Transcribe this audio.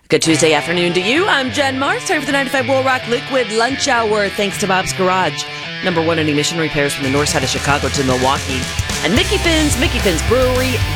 Good Tuesday afternoon to you. I'm Jen Mars. Time for the 95 Bull Rock Liquid Lunch Hour. Thanks to Bob's Garage. Number one in emission repairs from the north side of Chicago to Milwaukee. And Mickey Finn's Brewery,